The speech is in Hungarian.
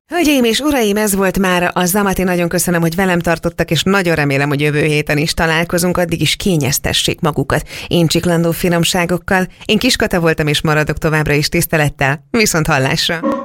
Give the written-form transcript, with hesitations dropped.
Hölgyeim és uraim, ez volt már a Zamati. Nagyon köszönöm, hogy velem tartottak, és nagyon remélem, hogy jövő héten is találkozunk, addig is kényeztessék magukat incsiklandó finomságokkal. Én Kis Kata voltam, és maradok továbbra is tisztelettel. Viszont hallásra!